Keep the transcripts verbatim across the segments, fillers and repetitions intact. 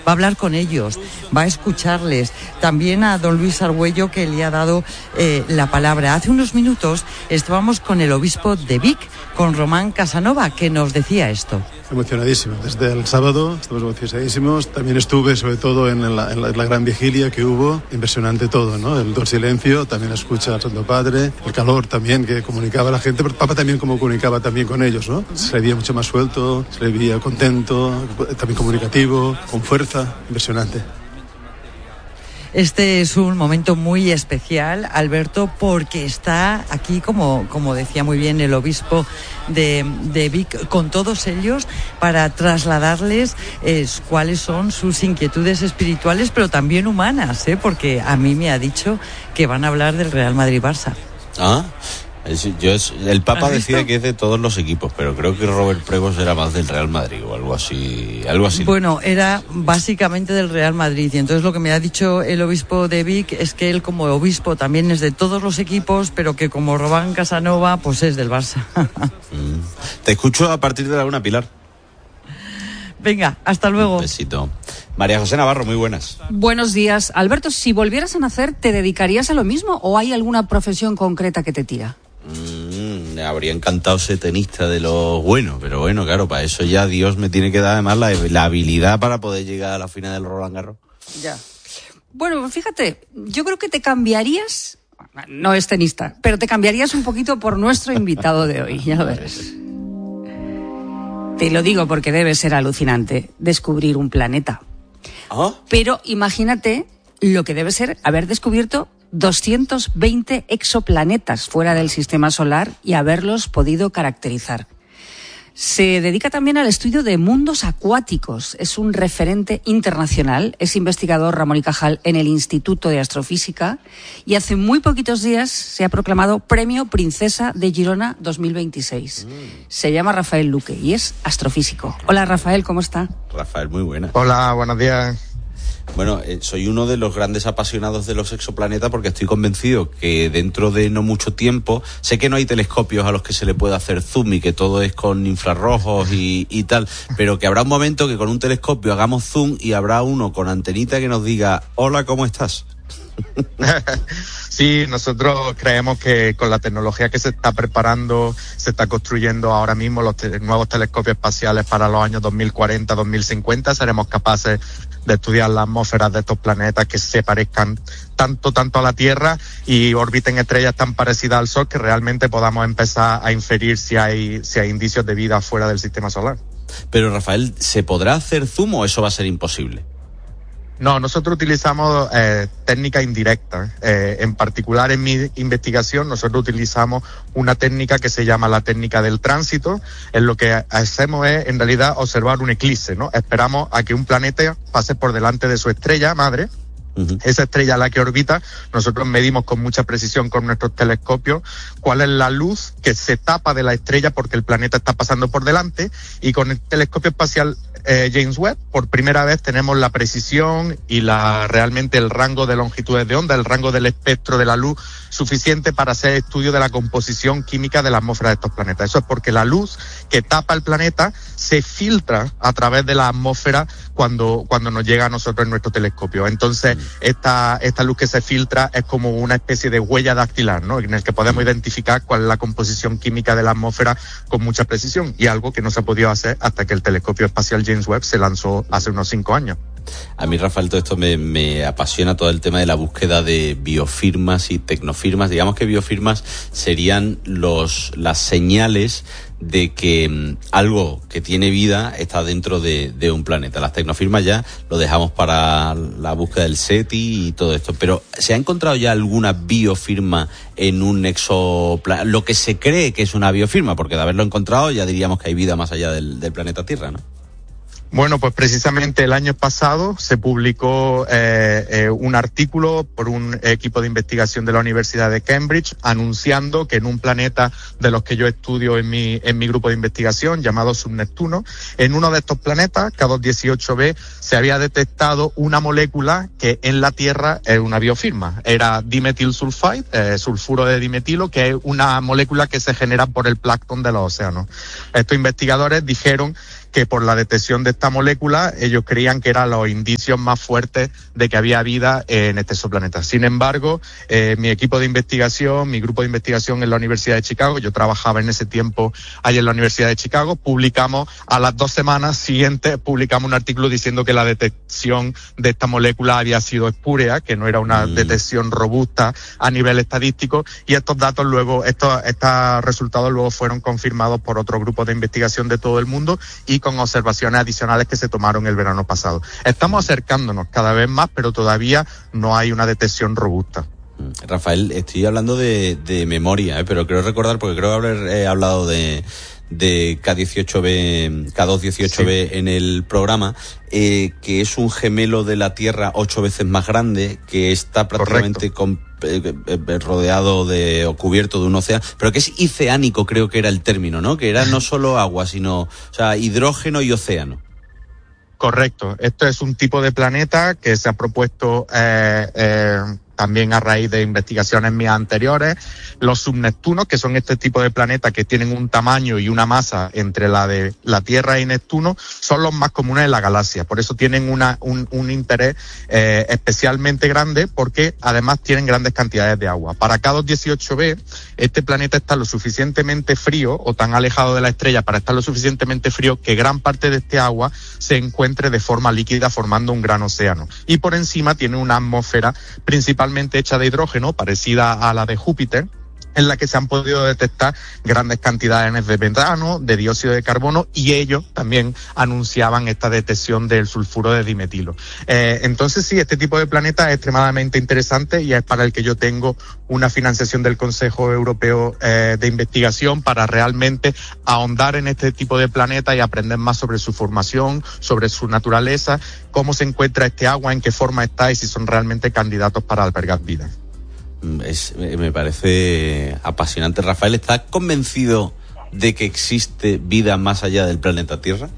va a hablar con ellos, va a escucharles. También a don Luis Argüello, que le ha dado eh, la palabra. Hace unos minutos estábamos con el obispo de Vic, con Román Casanova, que nos decía esto. Emocionadísimo. Desde el sábado estamos emocionadísimos. También estuve, sobre todo, en la, en la, en la gran vigilia que hubo. Impresionante todo, ¿no? El, el silencio, también escucha al Santo Padre, el calor también que comunicaba a la gente, pero el Papa también como comunicaba también con ellos, ¿no? Se le veía mucho más suelto, se le veía contento, también comunicativo, con fuerza. Impresionante. Este es un momento muy especial, Alberto, porque está aquí, como, como decía muy bien el obispo de, de Vic, con todos ellos para trasladarles eh, cuáles son sus inquietudes espirituales, pero también humanas, ¿eh? Porque a mí me ha dicho que van a hablar del Real Madrid-Barça. Ah, yo es, el Papa decide que es de todos los equipos, pero creo que Robert Pregos era más del Real Madrid o algo así, algo así. Bueno, era básicamente del Real Madrid, y entonces lo que me ha dicho el obispo de Vic es que él como obispo también es de todos los equipos, pero que como Román Casanova pues es del Barça. mm. Te escucho a partir de la una, Pilar. Venga, hasta luego. Un besito. María José Navarro, muy buenas. Buenos días. Alberto, si volvieras a nacer, ¿te dedicarías a lo mismo o hay alguna profesión concreta que te tira? Mm, me habría encantado ser tenista de los buenos, pero bueno, claro, para eso ya Dios me tiene que dar además la, la habilidad para poder llegar a la final del Roland Garros. Ya. Bueno, fíjate, yo creo que te cambiarías, no es tenista, pero te cambiarías un poquito por nuestro invitado de hoy, ya lo verás. Te lo digo porque debe ser alucinante descubrir un planeta. ¿Ah? Pero imagínate lo que debe ser haber descubierto doscientos veinte exoplanetas fuera del sistema solar y haberlos podido caracterizar. Se dedica también al estudio de mundos acuáticos. Es un referente internacional. Es investigador Ramón y Cajal en el Instituto de Astrofísica y hace muy poquitos días se ha proclamado Premio Princesa de Girona dos mil veintiséis. Mm. Se llama Rafael Luque y es astrofísico. Hola Rafael, ¿cómo está? Rafael, muy buena. Hola, buenos días. Bueno, eh, soy uno de los grandes apasionados de los exoplanetas porque estoy convencido que dentro de no mucho tiempo, sé que no hay telescopios a los que se le pueda hacer zoom y que todo es con infrarrojos y, y tal, pero que habrá un momento que con un telescopio hagamos zoom y habrá uno con antenita que nos diga, hola, ¿cómo estás? Sí, nosotros creemos que con la tecnología que se está preparando, se está construyendo ahora mismo los te- nuevos telescopios espaciales para los años dos mil cuarenta, dos mil cincuenta, seremos capaces de estudiar las atmósferas de estos planetas que se parezcan tanto, tanto a la Tierra y orbiten estrellas tan parecidas al Sol que realmente podamos empezar a inferir si hay, si hay indicios de vida fuera del sistema solar. Pero Rafael, ¿se podrá hacer zoom o eso va a ser imposible? No, nosotros utilizamos eh, técnicas indirectas. Eh, en particular, en mi investigación, nosotros utilizamos una técnica que se llama la técnica del tránsito. En lo que hacemos es, en realidad, observar un eclipse, ¿no? Esperamos a que un planeta pase por delante de su estrella madre. Uh-huh. Esa estrella a la que orbita, nosotros medimos con mucha precisión con nuestros telescopios cuál es la luz que se tapa de la estrella porque el planeta está pasando por delante, y con el telescopio espacial eh, James Webb, por primera vez tenemos la precisión y la realmente el rango de longitudes de onda, el rango del espectro de la luz suficiente para hacer estudio de la composición química de la atmósfera de estos planetas. Eso es porque la luz que tapa el planeta se filtra a través de la atmósfera cuando, cuando nos llega a nosotros en nuestro telescopio. Entonces, esta, esta luz que se filtra es como una especie de huella dactilar, ¿no? En el que podemos identificar cuál es la composición química de la atmósfera con mucha precisión, y algo que no se ha podido hacer hasta que el telescopio espacial James Webb se lanzó hace unos cinco años. A mí, Rafael, todo esto me, me apasiona, todo el tema de la búsqueda de biofirmas y tecnofirmas. Digamos que biofirmas serían los las señales de que um, algo que tiene vida está dentro de, de un planeta. Las tecnofirmas ya lo dejamos para la búsqueda del SETI y todo esto. Pero ¿se ha encontrado ya alguna biofirma en un exoplaneta? Lo que se cree que es una biofirma, porque de haberlo encontrado ya diríamos que hay vida más allá del, del planeta Tierra, ¿no? Bueno, pues precisamente el año pasado se publicó eh, eh, un artículo por un equipo de investigación de la Universidad de Cambridge anunciando que en un planeta de los que yo estudio en mi en mi grupo de investigación llamado Subneptuno, en uno de estos planetas, K dos dieciocho b, se había detectado una molécula que en la Tierra es una biofirma. Era dimetilsulfide, eh, sulfuro de dimetilo, que es una molécula que se genera por el plancton de los océanos. Estos investigadores dijeron que por la detección de esta molécula ellos creían que eran los indicios más fuertes de que había vida en este exoplaneta. Sin embargo, eh, mi equipo de investigación, mi grupo de investigación en la Universidad de Chicago, yo trabajaba en ese tiempo ahí en la Universidad de Chicago, publicamos a las dos semanas siguientes, publicamos un artículo diciendo que la detección de esta molécula había sido espúrea, que no era una mm. detección robusta a nivel estadístico, y estos datos luego, estos, estos resultados luego fueron confirmados por otro grupo de investigación de todo el mundo y con observaciones adicionales que se tomaron el verano pasado. Estamos acercándonos cada vez más, pero todavía no hay una detección robusta. Rafael, estoy hablando de, de memoria, ¿eh? Pero creo recordar, porque creo haber eh, hablado de, de K dieciocho B, K dos dieciocho B sí. en el programa, eh, que es un gemelo de la Tierra ocho veces más grande, que está prácticamente con, eh, eh, rodeado de o cubierto de un océano, pero que es oceánico, creo que era el término, ¿no? Que era no solo agua, sino, o sea, hidrógeno y océano. Correcto. Esto es un tipo de planeta que se ha propuesto eh, eh, también a raíz de investigaciones mías anteriores. Los subneptunos, que son este tipo de planetas que tienen un tamaño y una masa entre la de la Tierra y Neptuno, son los más comunes en la galaxia. Por eso tienen una, un, un interés eh, especialmente grande, porque además tienen grandes cantidades de agua. Para K dos dieciocho B, este planeta está lo suficientemente frío, o tan alejado de la estrella para estar lo suficientemente frío, que gran parte de este agua se encuentre de forma líquida formando un gran océano. Y por encima tiene una atmósfera principalmente hecha de hidrógeno, parecida a la de Júpiter, en la que se han podido detectar grandes cantidades de metano, de dióxido de carbono, y ellos también anunciaban esta detección del sulfuro de dimetilo. Eh, entonces sí, este tipo de planeta es extremadamente interesante y es para el que yo tengo una financiación del Consejo Europeo eh, de Investigación para realmente ahondar en este tipo de planeta y aprender más sobre su formación, sobre su naturaleza, cómo se encuentra este agua, en qué forma está y si son realmente candidatos para albergar vida. Es, me parece apasionante. Rafael, ¿estás convencido de que existe vida más allá del planeta Tierra?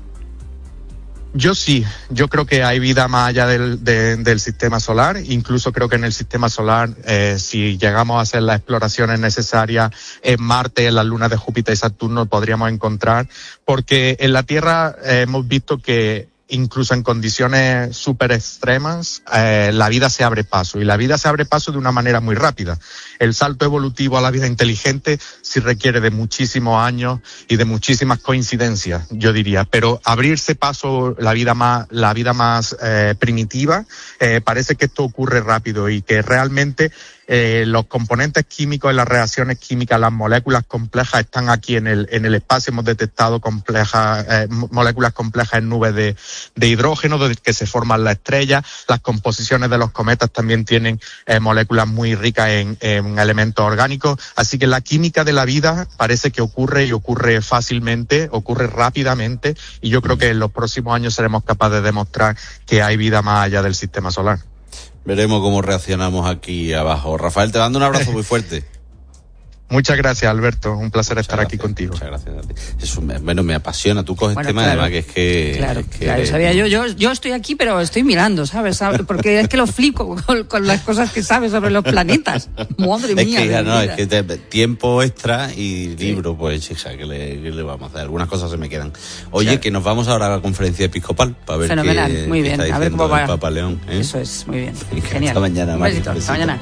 Yo sí, yo creo que hay vida más allá del, de, del sistema solar. Incluso creo que en el sistema solar, eh, si llegamos a hacer las exploraciones necesarias en Marte, en las lunas de Júpiter y Saturno, podríamos encontrar, porque en la Tierra eh, hemos visto que incluso en condiciones súper extremas, eh, la vida se abre paso, y la vida se abre paso de una manera muy rápida. El salto evolutivo a la vida inteligente sí requiere de muchísimos años y de muchísimas coincidencias, yo diría, pero abrirse paso la vida más, la vida más eh, primitiva, eh, parece que esto ocurre rápido y que realmente Eh, los componentes químicos en las reacciones químicas, las moléculas complejas están aquí en el en el espacio. Hemos detectado complejas eh, moléculas complejas en nubes de, de hidrógeno de que se forman las estrellas. Las composiciones de los cometas también tienen eh, moléculas muy ricas en, en elementos orgánicos. Así que la química de la vida parece que ocurre y ocurre fácilmente, ocurre rápidamente, y yo creo que en los próximos años seremos capaces de demostrar que hay vida más allá del sistema solar. Veremos cómo reaccionamos aquí abajo. Rafael, te mando un abrazo muy fuerte. Muchas gracias, Alberto. Un placer muchas estar gracias, aquí contigo. Muchas gracias a ti. Eso me, bueno, me apasiona. Tú coges bueno, tema, claro, además, que es que... Claro, es que, claro. Sabía yo, yo, yo estoy aquí, pero estoy mirando, ¿sabes? ¿sabes? Porque es que lo flipo con, con las cosas que sabes sobre los planetas. Madre es mía. Que, ya, no, es que te, tiempo extra y libro, sí. Pues, chica, ¿qué le, qué le vamos a hacer? Algunas cosas se me quedan. Oye, claro, que nos vamos ahora a la conferencia episcopal para ver fenomenal, qué, muy bien. qué está a ver cómo va el Papa León. ¿eh? Eso es, muy bien. Venga, genial. Hasta mañana, Un besito, hasta mañana.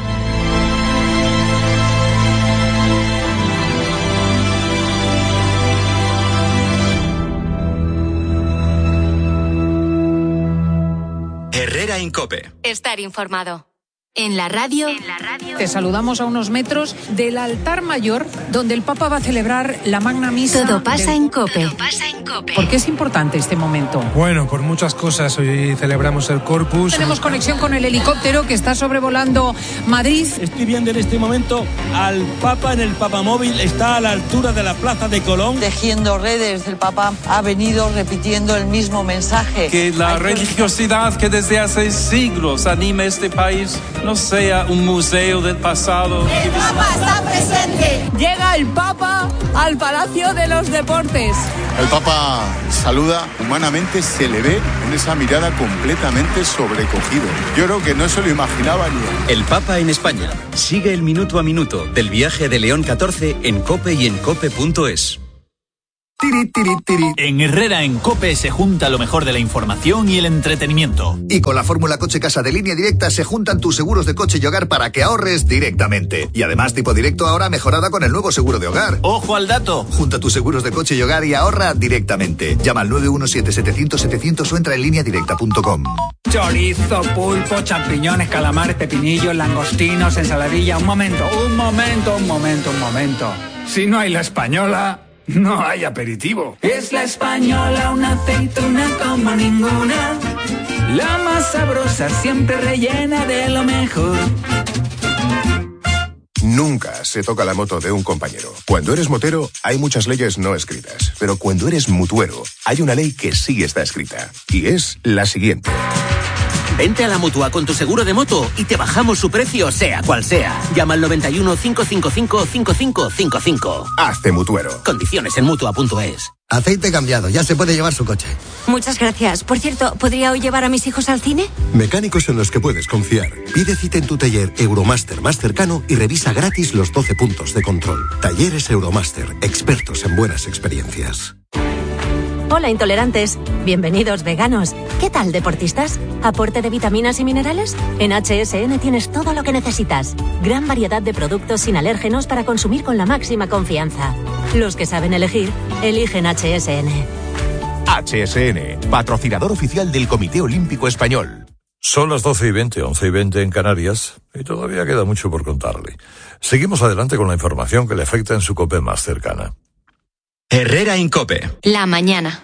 Herrera en COPE. Estar informado. En la radio. En la radio. Te saludamos a unos metros del altar mayor, donde el Papa va a celebrar la Magna Misa. Todo pasa del... en COPE. Todo pasa en COPE. ¿Por qué es importante este momento? Bueno, por muchas cosas. Hoy celebramos el Corpus. Tenemos conexión con el helicóptero que está sobrevolando Madrid. Estoy viendo en este momento al Papa en el Papamóvil. Está a la altura de la Plaza de Colón. Tejiendo redes, el Papa ha venido repitiendo el mismo mensaje. Que la Hay religiosidad que desde hace siglos anima este país no sea un museo del pasado. El Papa está presente. Llega el Papa al Palacio de los Deportes. El Papa saluda, humanamente se le ve en esa mirada completamente sobrecogido. Yo creo que no se lo imaginaba ni él. El Papa en España. Sigue el minuto a minuto del viaje de León catorce en COPE y en cope punto es. Tiri, tiri, tiri. En Herrera en COPE se junta lo mejor de la información y el entretenimiento. Y con la fórmula Coche Casa de Línea Directa se juntan tus seguros de coche y hogar para que ahorres directamente. Y además tipo directo ahora mejorada con el nuevo seguro de hogar. ¡Ojo al dato! Junta tus seguros de coche y hogar y ahorra directamente. Llama al nueve uno siete, setecientos, setecientos o entra en línea directa punto com. Chorizo, pulpo, champiñones, calamares, pepinillos, langostinos, ensaladilla. Un momento, un momento, un momento, un momento. Si no hay la española, no hay aperitivo. Es la española, una aceituna como ninguna. La más sabrosa, siempre rellena de lo mejor. Nunca se toca la moto de un compañero. Cuando eres motero, hay muchas leyes no escritas. Pero cuando eres mutuero, hay una ley que sí está escrita. Y es la siguiente. Vente a la Mutua con tu seguro de moto y te bajamos su precio, sea cual sea. Llama al noventa y uno, cinco cinco cinco, cinco cinco cinco cinco. Hazte mutuero. Condiciones en mutua punto es. Aceite cambiado, ya se puede llevar su coche. Muchas gracias. Por cierto, ¿podría hoy llevar a mis hijos al cine? Mecánicos en los que puedes confiar. Pide cita en tu taller Euromaster más cercano y revisa gratis los doce puntos de control. Talleres Euromaster, expertos en buenas experiencias. Hola, intolerantes. Bienvenidos, veganos. ¿Qué tal, deportistas? ¿Aporte de vitaminas y minerales? En H S N tienes todo lo que necesitas. Gran variedad de productos sin alérgenos para consumir con la máxima confianza. Los que saben elegir, eligen H S N. H S N, patrocinador oficial del Comité Olímpico Español. Son las doce y veinte, once y veinte en Canarias, y todavía queda mucho por contarle. Seguimos adelante con la información que le afecta en su COPE más cercana. Herrera en COPE. La mañana.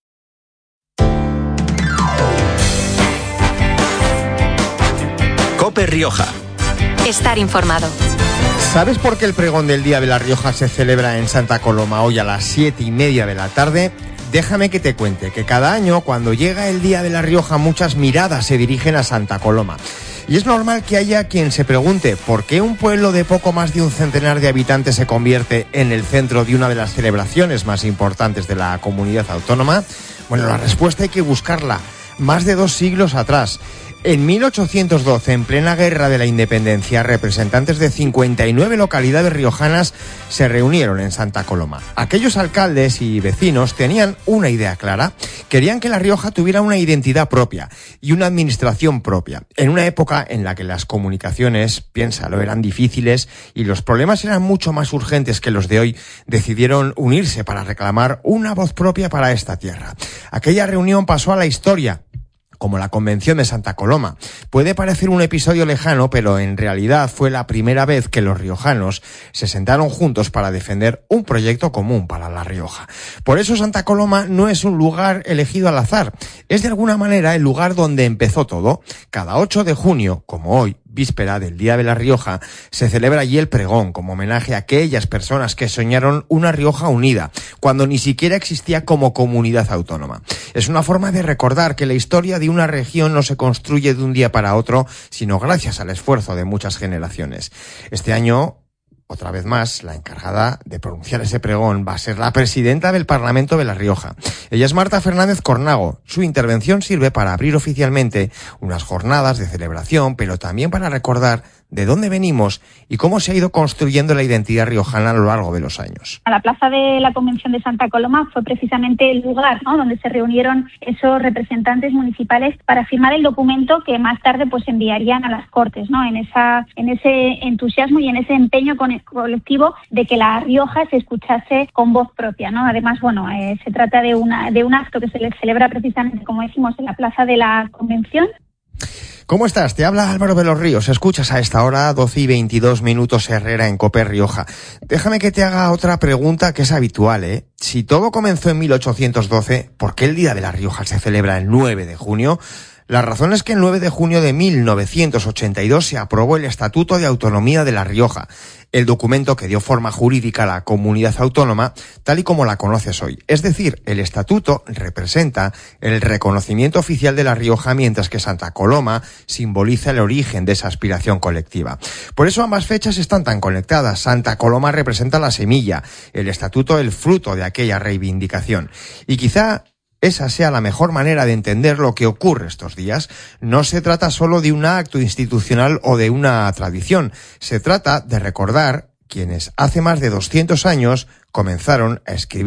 COPE Rioja. Estar informado. ¿Sabes por qué el pregón del Día de La Rioja se celebra en Santa Coloma hoy a las siete y media de la tarde? Déjame que te cuente que cada año, cuando llega el Día de La Rioja, muchas miradas se dirigen a Santa Coloma. Y es normal que haya quien se pregunte por qué un pueblo de poco más de un centenar de habitantes se convierte en el centro de una de las celebraciones más importantes de la comunidad autónoma. Bueno, la respuesta hay que buscarla más de dos siglos atrás. En mil ochocientos doce, en plena Guerra de la Independencia, representantes de cincuenta y nueve localidades riojanas se reunieron en Santa Coloma. Aquellos alcaldes y vecinos tenían una idea clara. Querían que La Rioja tuviera una identidad propia y una administración propia. En una época en la que las comunicaciones, piénsalo, eran difíciles y los problemas eran mucho más urgentes que los de hoy, decidieron unirse para reclamar una voz propia para esta tierra. Aquella reunión pasó a la historia como la Convención de Santa Coloma. Puede parecer un episodio lejano, pero en realidad fue la primera vez que los riojanos se sentaron juntos para defender un proyecto común para La Rioja. Por eso Santa Coloma no es un lugar elegido al azar, es de alguna manera el lugar donde empezó todo. Cada ocho de junio, como hoy, víspera del Día de La Rioja, se celebra allí el pregón como homenaje a aquellas personas que soñaron una Rioja unida, cuando ni siquiera existía como comunidad autónoma. Es una forma de recordar que la historia de una región no se construye de un día para otro, sino gracias al esfuerzo de muchas generaciones. Este año, otra vez más, la encargada de pronunciar ese pregón va a ser la presidenta del Parlamento de La Rioja. Ella es Marta Fernández Cornago. Su intervención sirve para abrir oficialmente unas jornadas de celebración, pero también para recordar de dónde venimos y cómo se ha ido construyendo la identidad riojana a lo largo de los años. A la plaza de la Convención de Santa Coloma fue precisamente el lugar, ¿no?, donde se reunieron esos representantes municipales para firmar el documento que más tarde pues enviarían a las Cortes, ¿no?, en esa en ese entusiasmo y en ese empeño colectivo de que La Rioja se escuchase con voz propia, ¿no? Además, bueno, eh, se trata de una de un acto que se le celebra precisamente, como decimos, en la plaza de la Convención. ¿Cómo estás? Te habla Álvaro de los Ríos. Escuchas a esta hora, doce y veintidós minutos, Herrera en COPE Rioja. Déjame que te haga otra pregunta que es habitual, ¿eh? Si todo comenzó en mil ochocientos doce, ¿por qué el Día de La Rioja se celebra el nueve de junio? La razón es que el nueve de junio de mil novecientos ochenta y dos se aprobó el Estatuto de Autonomía de La Rioja, el documento que dio forma jurídica a la comunidad autónoma tal y como la conoces hoy. Es decir, el estatuto representa el reconocimiento oficial de La Rioja, mientras que Santa Coloma simboliza el origen de esa aspiración colectiva. Por eso ambas fechas están tan conectadas. Santa Coloma representa la semilla, el estatuto el fruto de aquella reivindicación. Y quizá esa sea la mejor manera de entender lo que ocurre estos días. No se trata solo de un acto institucional o de una tradición. Se trata de recordar quienes hace más de doscientos años comenzaron a escribir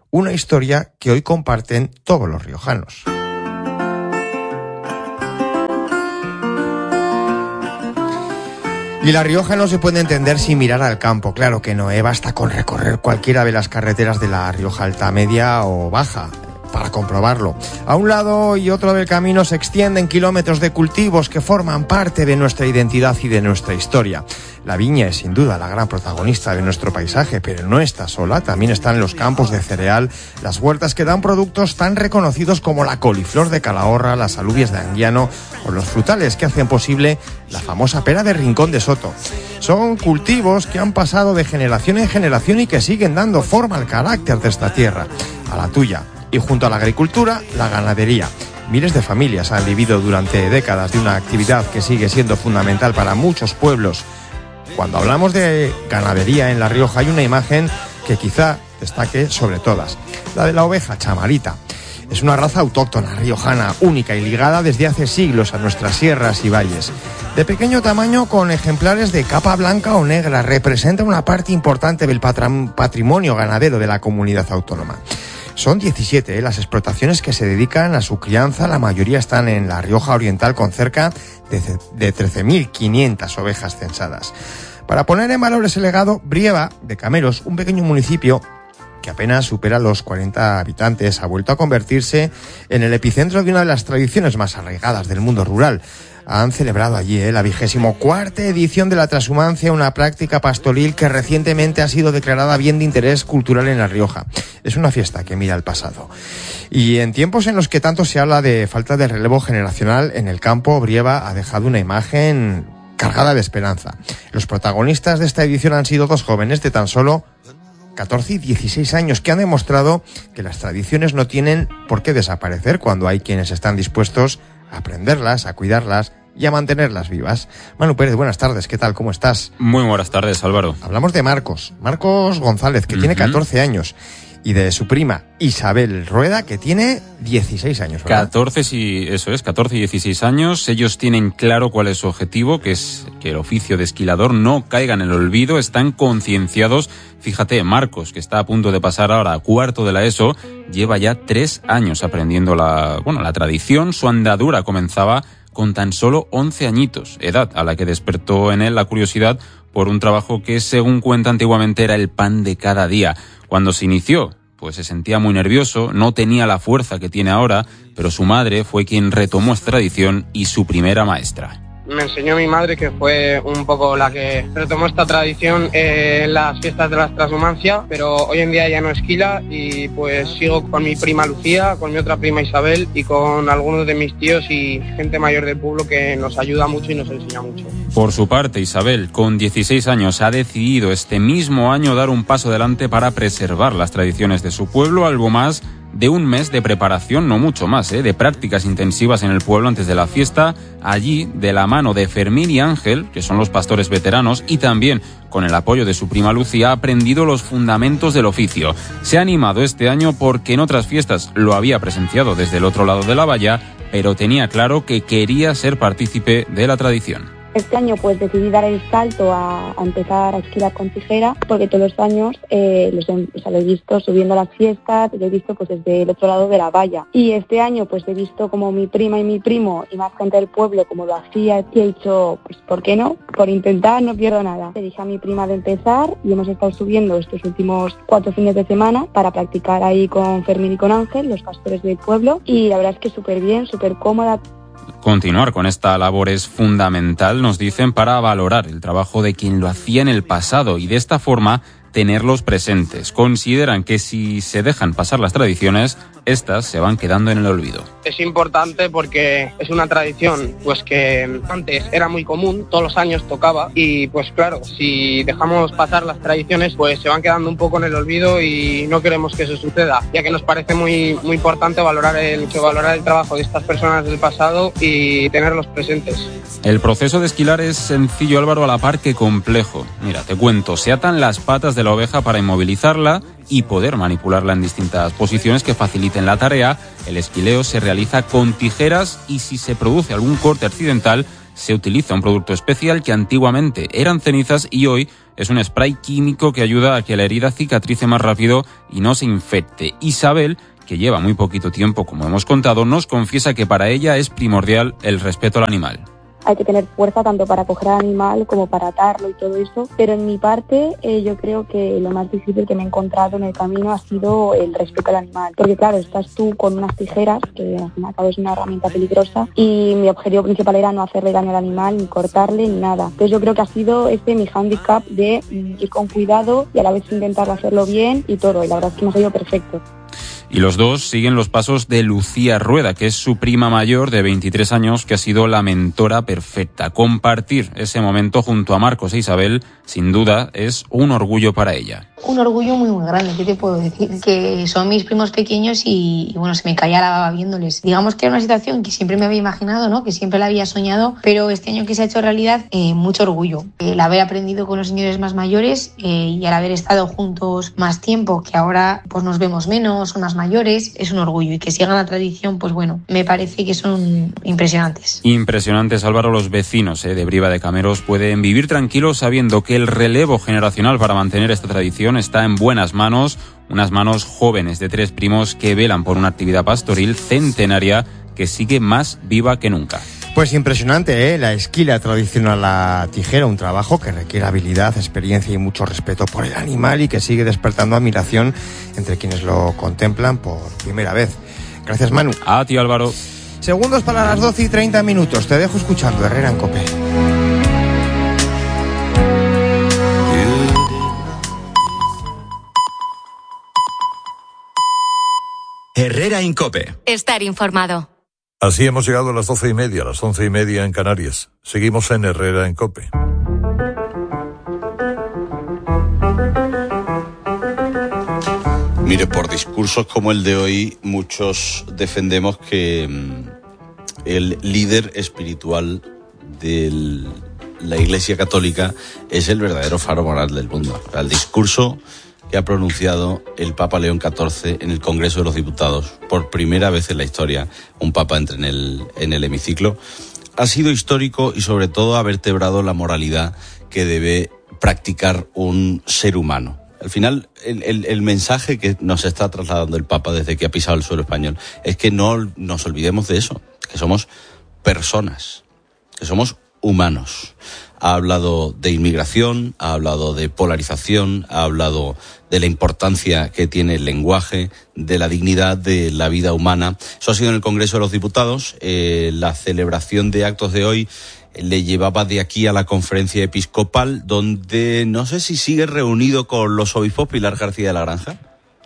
una historia que hoy comparten todos los riojanos. Y La Rioja no se puede entender sin mirar al campo, claro que no, ¿eh? Basta con recorrer cualquiera de las carreteras de La Rioja alta, media o baja para comprobarlo. A un lado y otro del camino se extienden kilómetros de cultivos que forman parte de nuestra identidad y de nuestra historia. La viña es sin duda la gran protagonista de nuestro paisaje, pero no está sola, también están los campos de cereal, las huertas que dan productos tan reconocidos como la coliflor de Calahorra, las alubias de Anguiano o los frutales que hacen posible la famosa pera de Rincón de Soto. Son cultivos que han pasado de generación en generación y que siguen dando forma al carácter de esta tierra, a la tuya. Y junto a la agricultura, la ganadería. Miles de familias han vivido durante décadas de una actividad que sigue siendo fundamental para muchos pueblos. Cuando hablamos de ganadería en La Rioja hay una imagen que quizá destaque sobre todas, la de la oveja chamarita. Es una raza autóctona riojana, única y ligada desde hace siglos a nuestras sierras y valles. De pequeño tamaño, con ejemplares de capa blanca o negra, representa una parte importante del patrimonio ganadero de la comunidad autónoma. Son diecisiete ¿eh? las explotaciones que se dedican a su crianza, la mayoría están en La Rioja Oriental con cerca de, de trece mil quinientas ovejas censadas. Para poner en valor ese legado, Brieva de Cameros, un pequeño municipio que apenas supera los cuarenta habitantes, ha vuelto a convertirse en el epicentro de una de las tradiciones más arraigadas del mundo rural. Han celebrado allí ¿eh? la vigésimo cuarta edición de la transhumancia, una práctica pastoril que recientemente ha sido declarada bien de interés cultural en La Rioja. Es una fiesta que mira al pasado. Y en tiempos en los que tanto se habla de falta de relevo generacional en el campo, Brieva ha dejado una imagen cargada de esperanza. Los protagonistas de esta edición han sido dos jóvenes de tan solo catorce y dieciséis años que han demostrado que las tradiciones no tienen por qué desaparecer cuando hay quienes están dispuestos a aprenderlas, a cuidarlas y a mantenerlas vivas. Manu Pérez, buenas tardes, ¿qué tal? ¿Cómo estás? Muy buenas tardes, Álvaro. Hablamos de Marcos, Marcos González, que uh-huh. tiene catorce años, y de su prima Isabel Rueda, que tiene dieciséis años, ¿verdad? catorce, sí, eso es, catorce y dieciséis años. Ellos tienen claro cuál es su objetivo, que es que el oficio de esquilador no caiga en el olvido, están concienciados. Fíjate, Marcos, que está a punto de pasar ahora a cuarto de la ESO, lleva ya tres años aprendiendo la, bueno, la tradición. Su andadura comenzaba con tan solo once añitos, edad a la que despertó en él la curiosidad por un trabajo que, según cuenta antiguamente, era el pan de cada día. Cuando se inició, pues se sentía muy nervioso, no tenía la fuerza que tiene ahora, pero su madre fue quien retomó esta tradición y su primera maestra. Me enseñó mi madre, que fue un poco la que retomó esta tradición en las fiestas de la transhumancia, pero hoy en día ya no esquila y pues sigo con mi prima Lucía, con mi otra prima Isabel y con algunos de mis tíos y gente mayor del pueblo que nos ayuda mucho y nos enseña mucho. Por su parte, Isabel, con dieciséis años, ha decidido este mismo año dar un paso adelante para preservar las tradiciones de su pueblo, algo más de un mes de preparación, no mucho más, ¿eh? de prácticas intensivas en el pueblo antes de la fiesta. Allí, de la mano de Fermín y Ángel, que son los pastores veteranos, y también con el apoyo de su prima Lucía, ha aprendido los fundamentos del oficio. Se ha animado este año porque en otras fiestas lo había presenciado desde el otro lado de la valla, pero tenía claro que quería ser partícipe de la tradición. Este año pues decidí dar el salto a, a empezar a esquilar con tijera, porque todos los años eh, los he, o sea, lo he visto subiendo las fiestas, lo he visto pues desde el otro lado de la valla. Y este año pues he visto como mi prima y mi primo y más gente del pueblo como lo hacía y he dicho, pues ¿por qué no? Por intentar no pierdo nada. Le dije a mi prima de empezar y hemos estado subiendo estos últimos cuatro fines de semana para practicar ahí con Fermín y con Ángel, los pastores del pueblo, y la verdad es que súper bien, súper cómoda. Continuar con esta labor es fundamental, nos dicen, para valorar el trabajo de quien lo hacía en el pasado y de esta forma tenerlos presentes. Consideran que si se dejan pasar las tradiciones, estas se van quedando en el olvido. Es importante porque es una tradición pues que antes era muy común, todos los años tocaba y pues claro, si dejamos pasar las tradiciones pues se van quedando un poco en el olvido y no queremos que eso suceda, ya que nos parece muy muy importante valorar el que valorar el trabajo de estas personas del pasado y tenerlos presentes. El proceso de esquilar es sencillo, Álvaro, a la par que complejo. Mira, te cuento, se atan las patas de de la oveja para inmovilizarla y poder manipularla en distintas posiciones que faciliten la tarea. El esquileo se realiza con tijeras y si se produce algún corte accidental, se utiliza un producto especial que antiguamente eran cenizas y hoy es un spray químico que ayuda a que la herida cicatrice más rápido y no se infecte. Isabel, que lleva muy poquito tiempo, como hemos contado, nos confiesa que para ella es primordial el respeto al animal. Hay que tener fuerza tanto para coger al animal como para atarlo y todo eso, pero en mi parte eh, yo creo que lo más difícil que me he encontrado en el camino ha sido el respeto al animal, porque claro, estás tú con unas tijeras, que al fin y al cabo es una herramienta peligrosa, y mi objetivo principal era no hacerle daño al animal, ni cortarle, ni nada. Entonces yo creo que ha sido este mi hándicap de mm, ir con cuidado y a la vez intentar hacerlo bien y todo, y la verdad es que me ha salido perfecto. Y los dos siguen los pasos de Lucía Rueda, que es su prima mayor de veintitrés años, que ha sido la mentora perfecta. Compartir ese momento junto a Marcos e Isabel, sin duda, es un orgullo para ella. Un orgullo muy muy grande, ¿qué te puedo decir? Que son mis primos pequeños y, y bueno, se me caía la baba viéndoles. Digamos que era una situación que siempre me había imaginado, ¿no? Que siempre la había soñado, pero este año que se ha hecho realidad, eh, mucho orgullo. El haber aprendido con los señores más mayores eh, y al haber estado juntos más tiempo, que ahora pues nos vemos menos, son más mayores, es un orgullo. Y que sigan la tradición, pues bueno, me parece que son impresionantes. Impresionantes, Álvaro. Los vecinos eh, de Briva de Cameros pueden vivir tranquilos sabiendo que el relevo generacional para mantener esta tradición está en buenas manos, unas manos jóvenes de tres primos que velan por una actividad pastoril centenaria que sigue más viva que nunca. Pues impresionante, ¿eh? La esquila tradicional a la tijera, un trabajo que requiere habilidad, experiencia y mucho respeto por el animal y que sigue despertando admiración entre quienes lo contemplan por primera vez. Gracias, Manu. A ti, Álvaro. Segundos para las doce y treinta minutos. Te dejo escuchando Herrera en COPE. Herrera en COPE. Estar informado. Así hemos llegado a las doce y media, a las once y media en Canarias. Seguimos en Herrera en COPE. Mire, por discursos como el de hoy, muchos defendemos que mmm, el líder espiritual de la Iglesia Católica es el verdadero faro moral del mundo. O sea, el discurso que ha pronunciado el Papa León catorce en el Congreso de los Diputados, por primera vez en la historia, un Papa entra en el, en el hemiciclo, ha sido histórico y sobre todo ha vertebrado la moralidad que debe practicar un ser humano. Al final, el, el, el mensaje que nos está trasladando el Papa desde que ha pisado el suelo español es que no nos olvidemos de eso, que somos personas, que somos humanos. Ha hablado de inmigración, ha hablado de polarización, ha hablado de la importancia que tiene el lenguaje, de la dignidad de la vida humana. Eso ha sido en el Congreso de los Diputados. Eh, la celebración de actos de hoy le llevaba de aquí a la conferencia episcopal, donde no sé si sigue reunido con los obispos Pilar García de la Granja.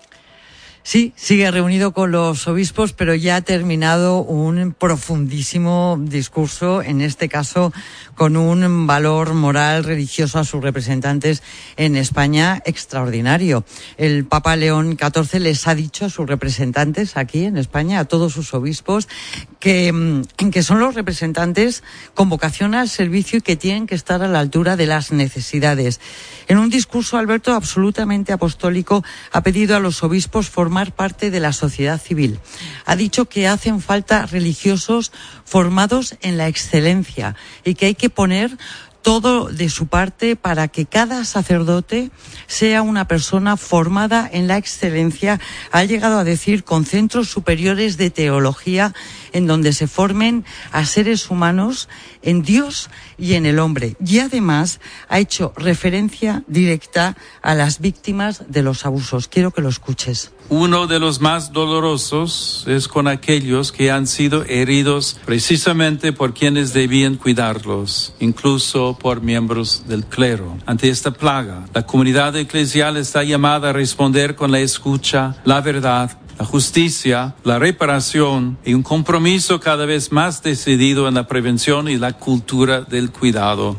Sí, sigue reunido con los obispos, pero ya ha terminado un profundísimo discurso, en este caso con un valor moral religioso a sus representantes en España extraordinario. El Papa León catorce les ha dicho a sus representantes aquí en España, a todos sus obispos, que, que son los representantes con vocación al servicio y que tienen que estar a la altura de las necesidades. En un discurso, Alberto, absolutamente apostólico, ha pedido a los obispos formar parte de la sociedad civil. Ha dicho que hacen falta religiosos formados en la excelencia y que hay que poner todo de su parte para que cada sacerdote sea una persona formada en la excelencia. Ha llegado a decir con centros superiores de teología en donde se formen a seres humanos en Dios y en el hombre. Y además ha hecho referencia directa a las víctimas de los abusos. Quiero que lo escuches. Uno de los más dolorosos es con aquellos que han sido heridos precisamente por quienes debían cuidarlos, incluso por miembros del clero. Ante esta plaga, la comunidad eclesial está llamada a responder con la escucha, la verdad, la justicia, la reparación y un compromiso cada vez más decidido en la prevención y la cultura del cuidado.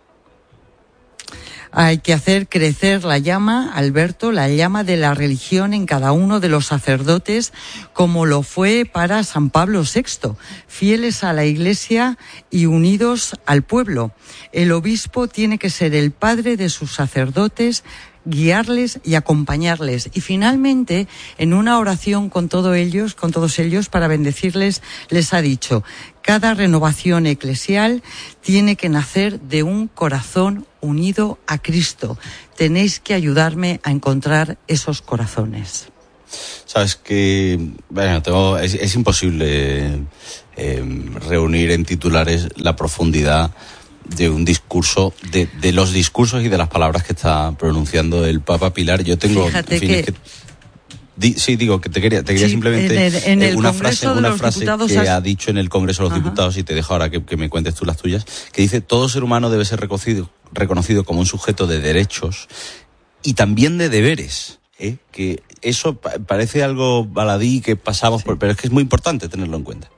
Hay que hacer crecer la llama, Alberto, la llama de la religión en cada uno de los sacerdotes, como lo fue para San Pablo sexto, fieles a la Iglesia y unidos al pueblo. El obispo tiene que ser el padre de sus sacerdotes, guiarles y acompañarles. Y finalmente, en una oración con todos ellos, con todos ellos, para bendecirles, les ha dicho: cada renovación eclesial tiene que nacer de un corazón unido a Cristo. Tenéis que ayudarme a encontrar esos corazones. Sabes que, bueno, tengo, es, es imposible eh, reunir en titulares la profundidad de un discurso, de, de los discursos y de las palabras que está pronunciando el Papa Pilar. Yo tengo, Fíjate en fin, que... es que Di, sí, digo, que te quería, te quería sí, simplemente en el, en el una Congreso frase, de una los frase Diputados que has... ha dicho en el Congreso de los Ajá. Diputados, y te dejo ahora que, que me cuentes tú las tuyas, que dice: todo ser humano debe ser reconocido, reconocido como un sujeto de derechos y también de deberes. ¿eh? Que eso pa- parece algo baladí que pasamos sí. por, pero es que es muy importante tenerlo en cuenta.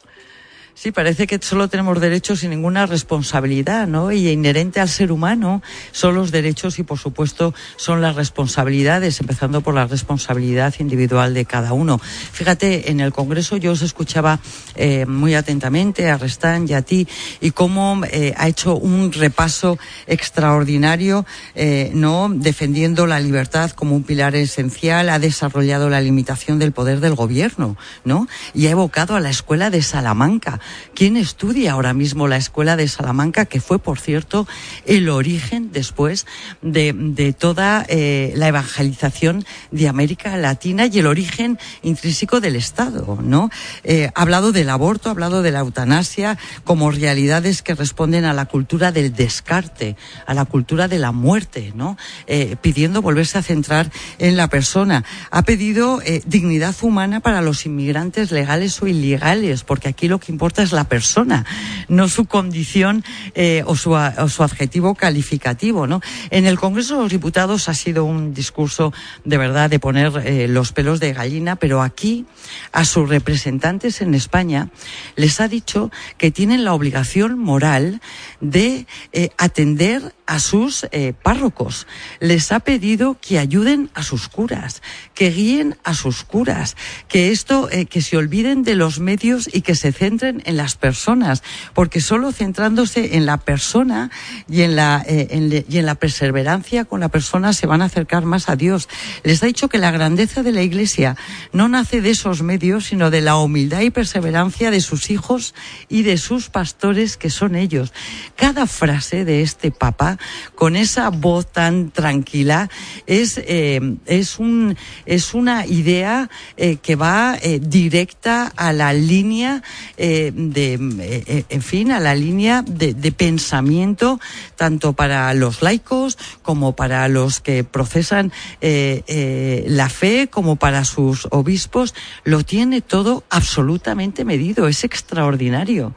Sí, parece que solo tenemos derechos y ninguna responsabilidad, ¿no? Y inherente al ser humano son los derechos y, por supuesto, son las responsabilidades, empezando por la responsabilidad individual de cada uno. Fíjate, en el Congreso yo os escuchaba eh, muy atentamente a Restán y a ti, y cómo eh, ha hecho un repaso extraordinario, eh, ¿no? Defendiendo la libertad como un pilar esencial, ha desarrollado la limitación del poder del gobierno, ¿no? Y ha evocado a la Escuela de Salamanca. ¿Quién estudia ahora mismo la Escuela de Salamanca, que fue, por cierto, el origen después de, de toda eh, la evangelización de América Latina y el origen intrínseco del Estado, ¿no? Eh, ha hablado del aborto, ha hablado de la eutanasia como realidades que responden a la cultura del descarte, a la cultura de la muerte, ¿no? Eh, pidiendo volverse a centrar en la persona. Ha pedido eh, dignidad humana para los inmigrantes legales o ilegales, porque aquí lo que importa es la persona, no su condición eh, o, su, o su adjetivo calificativo, ¿no? En el Congreso de los Diputados ha sido un discurso de verdad de poner eh, los pelos de gallina, pero aquí a sus representantes en España les ha dicho que tienen la obligación moral de eh, atender a sus eh, párrocos. Les ha pedido que ayuden a sus curas, que guíen a sus curas, que esto, eh, que se olviden de los medios y que se centren en las personas, porque solo centrándose en la persona y en la eh, en le, y en la perseverancia con la persona se van a acercar más a Dios. Les ha dicho que la grandeza de la Iglesia no nace de esos medios, sino de la humildad y perseverancia de sus hijos y de sus pastores, que son ellos. Cada frase de este Papa, con esa voz tan tranquila, es eh, es un es una idea eh, que va eh, directa a la línea eh, de eh, en fin a la línea de, de pensamiento, tanto para los laicos como para los que profesan eh, eh, la fe, como para sus obispos. Lo tiene todo absolutamente medido. Es extraordinario.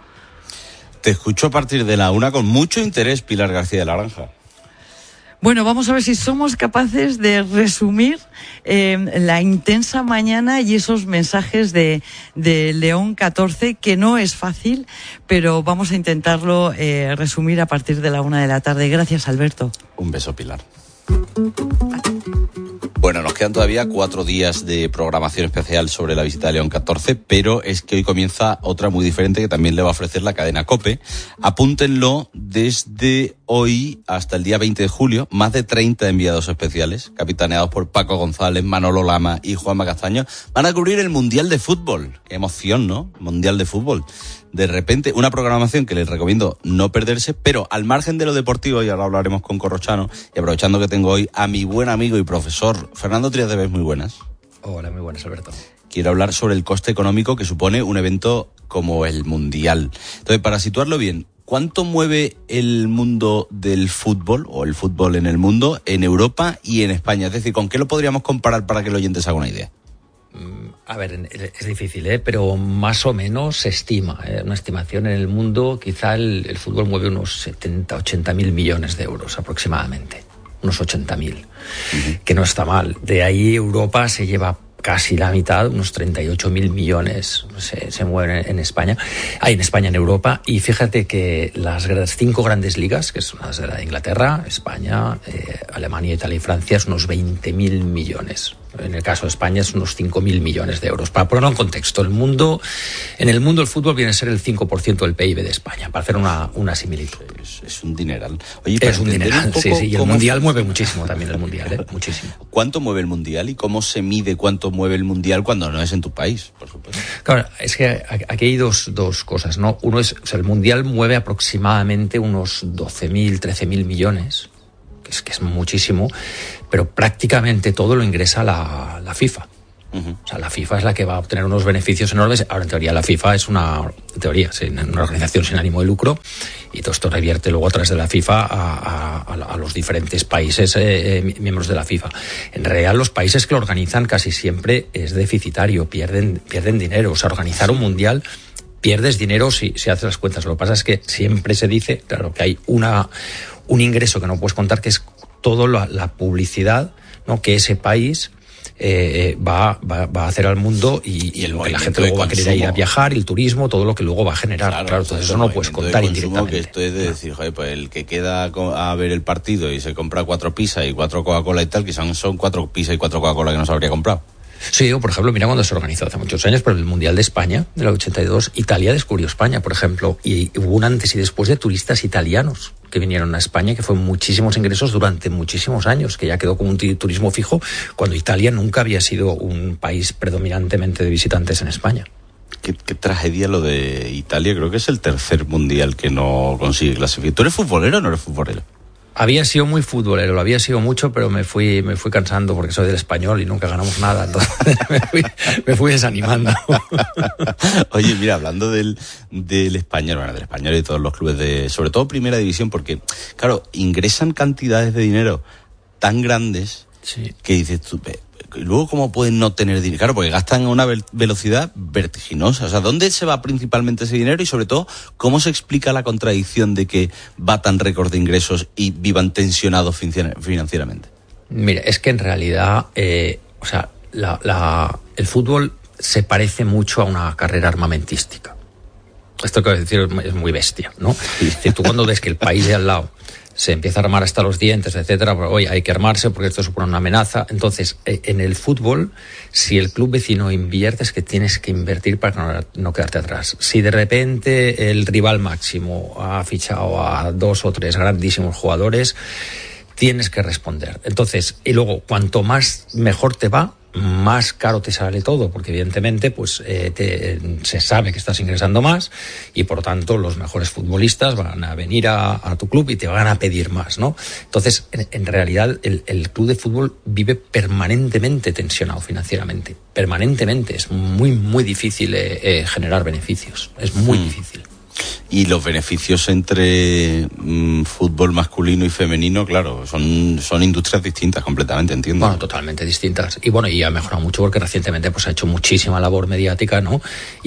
Te escucho a partir de la una con mucho interés, Pilar García de la Granja. Bueno, vamos a ver si somos capaces de resumir eh, la intensa mañana y esos mensajes de, de León catorce, que no es fácil, pero vamos a intentarlo eh, resumir a partir de la una de la tarde. Gracias, Alberto. Un beso, Pilar. Bueno, nos quedan todavía cuatro días de programación especial sobre la visita de León catorce, pero es que hoy comienza otra muy diferente que también le va a ofrecer la cadena COPE. Apúntenlo, desde hoy hasta el día veinte de julio, más de treinta enviados especiales, capitaneados por Paco González, Manolo Lama y Juanma Castaño, van a cubrir el Mundial de Fútbol. Qué emoción, ¿no? Mundial de Fútbol. De repente, una programación que les recomiendo no perderse, pero al margen de lo deportivo, y ahora hablaremos con Corrochano, y aprovechando que tengo hoy a mi buen amigo y profesor Fernando Trías de Bes, muy buenas. Hola, muy buenas, Alberto. Quiero hablar sobre el coste económico que supone un evento como el Mundial. Entonces, para situarlo bien, ¿cuánto mueve el mundo del fútbol, o el fútbol en el mundo, en Europa y en España? Es decir, ¿con qué lo podríamos comparar para que el oyente se haga una idea? A ver, es difícil, ¿eh? Pero más o menos se estima, ¿eh? Una estimación en el mundo, quizá el, el fútbol mueve unos setenta, ochenta mil millones de euros aproximadamente, unos ochenta mil, uh-huh. Que no está mal. De ahí Europa se lleva casi la mitad, unos treinta y ocho mil millones se, se mueven en España, hay en España, en Europa, y fíjate que las cinco grandes ligas, que son las de Inglaterra, España, eh, Alemania, Italia y Francia, son unos veinte mil millones. En el caso de España es unos cinco mil millones de euros. Para ponerlo en contexto, el mundo, en el mundo el fútbol viene a ser el cinco por ciento del P I B de España, para hacer una, una similitud. Es, es un dineral. Oye, es un dineral, un sí, sí. Y el Mundial fue... mueve muchísimo también, el Mundial, ¿eh? Muchísimo. ¿Cuánto mueve el Mundial y cómo se mide cuánto mueve el Mundial cuando no es en tu país, por supuesto? Claro, es que aquí hay dos, dos cosas, ¿no? Uno es, o sea, el Mundial mueve aproximadamente unos doce mil, trece mil millones, que es, que es muchísimo, pero prácticamente todo lo ingresa la, la FIFA. Uh-huh. O sea, la FIFA es la que va a obtener unos beneficios enormes. Ahora, en teoría, la FIFA es una, en teoría, es una organización sin ánimo de lucro, y todo esto revierte luego a través de la FIFA a, a, a los diferentes países eh, miembros de la FIFA. En realidad, los países que lo organizan casi siempre es deficitario, pierden, pierden dinero. O sea, organizar un mundial, pierdes dinero si, si haces las cuentas. Lo que pasa es que siempre se dice, claro, que hay una, un ingreso que no puedes contar, que es toda la, la publicidad, ¿no?, que ese país eh, va, va, va a hacer al mundo, y, y, y lo que la gente luego va a querer ir a viajar, y el turismo, todo lo que luego va a generar. Claro, claro, entonces eso no puedes contar indirectamente. Que esto es de decir, joder, pues el que queda a ver el partido y se compra cuatro pizzas y cuatro Coca-Cola y tal, quizás son cuatro pizzas y cuatro Coca-Cola que no se habría comprado. Sí, o por ejemplo, mira cuando se organizó hace muchos años, pero el Mundial de España, del ochenta y dos, Italia descubrió España, por ejemplo, y hubo un antes y después de turistas italianos que vinieron a España, que fue muchísimos ingresos durante muchísimos años, que ya quedó como un turismo fijo, cuando Italia nunca había sido un país predominantemente de visitantes en España. Qué, qué tragedia lo de Italia, creo que es el tercer Mundial que no consigue clasificar. ¿Tú eres futbolero o no eres futbolero? Había sido muy futbolero, lo había sido mucho, pero me fui me fui cansando porque soy del Español y nunca ganamos nada, entonces me fui, me fui desanimando. Oye, mira, hablando del, del Español, bueno, del Español y de todos los clubes de, sobre todo Primera División, porque, claro, ingresan cantidades de dinero tan grandes, sí, que dices tú, y luego cómo pueden no tener dinero, claro, porque gastan a una velocidad vertiginosa. O sea, ¿dónde se va principalmente ese dinero? Y sobre todo, ¿cómo se explica la contradicción de que batan récord de ingresos y vivan tensionados financieramente? Mira, es que en realidad, eh, o sea, la, la, el fútbol se parece mucho a una carrera armamentística. Esto que voy a decir es muy bestia, ¿no? Es decir, tú cuando ves que el país de al lado se empieza a armar hasta los dientes, etcétera, pues, oye, hay que armarse porque esto supone una amenaza. Entonces, en el fútbol, si el club vecino invierte, es que tienes que invertir para no, no quedarte atrás. Si de repente el rival máximo ha fichado a dos o tres grandísimos jugadores, tienes que responder. Entonces, y luego, cuanto más mejor te va, más caro te sale todo, porque evidentemente pues eh, te, se sabe que estás ingresando más, y por tanto los mejores futbolistas van a venir a, a tu club y te van a pedir más, ¿no? Entonces, en, en realidad, el, el club de fútbol vive permanentemente tensionado financieramente, permanentemente. Es muy, muy difícil eh, eh, generar beneficios, es muy hmm. difícil. Y los beneficios entre mmm, fútbol masculino y femenino, claro, son, son industrias distintas completamente, entiendo. Bueno, totalmente distintas. Y bueno, y ha mejorado mucho porque recientemente pues ha hecho muchísima labor mediática, ¿no?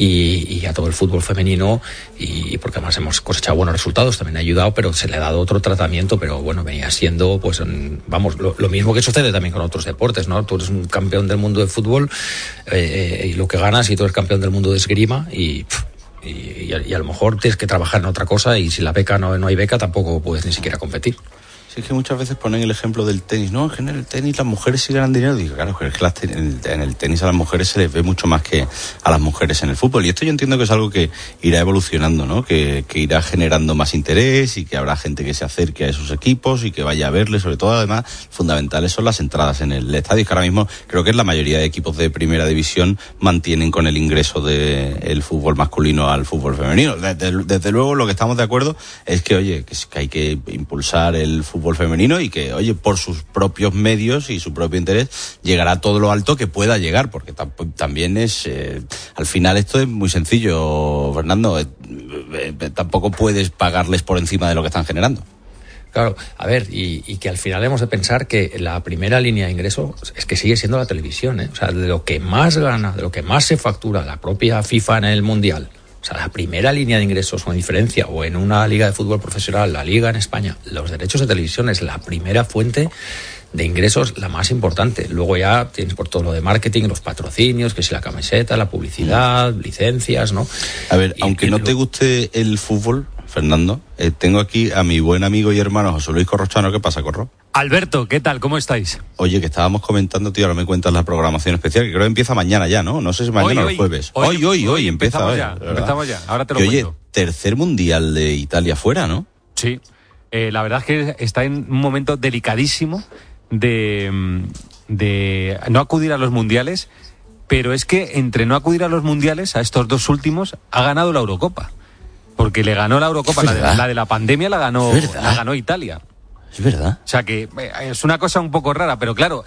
Y, y a todo el fútbol femenino, y porque además hemos cosechado buenos resultados, también ha ayudado, pero se le ha dado otro tratamiento, pero bueno, venía siendo, pues, vamos, lo, lo mismo que sucede también con otros deportes, ¿no? Tú eres un campeón del mundo de fútbol eh, y lo que ganas, y tú eres campeón del mundo de esgrima, y... Pff, Y, y, a, y a lo mejor tienes que trabajar en otra cosa, y si la beca no, no hay beca, tampoco puedes ni siquiera competir. Sí, es que muchas veces ponen el ejemplo del tenis. No, en el tenis las mujeres sí ganan dinero. Digo, claro, es que las ten- en el tenis a las mujeres se les ve mucho más que a las mujeres en el fútbol. Y esto yo entiendo que es algo que irá evolucionando, ¿no? Que, que irá generando más interés, y que habrá gente que se acerque a esos equipos y que vaya a verles. Sobre todo, además, fundamentales son las entradas en el estadio, que ahora mismo creo que es la mayoría de equipos de Primera División mantienen con el ingreso del fútbol masculino al fútbol femenino. Desde, desde luego, lo que estamos de acuerdo es que, oye, que, que hay que impulsar el fútbol femenino, y que, oye, por sus propios medios y su propio interés llegará a todo lo alto que pueda llegar, porque tam- también es eh, al final esto es muy sencillo, Fernando, eh, eh, tampoco puedes pagarles por encima de lo que están generando. Claro, a ver, y, y que al final hemos de pensar que la primera línea de ingreso es que sigue siendo la televisión, ¿eh? O sea, de lo que más gana, de lo que más se factura la propia FIFA en el Mundial. O sea, la primera línea de ingresos, con diferencia, o en una liga de fútbol profesional, la liga en España, los derechos de televisión es la primera fuente de ingresos, la más importante. Luego ya tienes por todo lo de marketing, los patrocinios, que si la camiseta, la publicidad, licencias, ¿no? A ver, y, aunque y no lo... te guste el fútbol, Fernando. Eh, tengo aquí a mi buen amigo y hermano José Luis Corrochano. ¿Qué pasa, Corro? Alberto, ¿qué tal? ¿Cómo estáis? Oye, que estábamos comentando, tío, ahora me cuentas la programación especial, que creo que empieza mañana ya, ¿no? No sé si mañana hoy, o el jueves. Hoy, hoy, hoy, hoy, hoy empieza. Empezamos hoy, ya, ¿verdad? empezamos ya, ahora te lo que, cuento. Oye, tercer mundial de Italia fuera, ¿no? Sí, eh, la verdad es que está en un momento delicadísimo de, de no acudir a los mundiales, pero es que entre no acudir a los mundiales, a estos dos últimos, ha ganado la Eurocopa. Porque le ganó la Eurocopa, la de, la de la pandemia la ganó, la ganó Italia. Es verdad. O sea que es una cosa un poco rara, pero claro,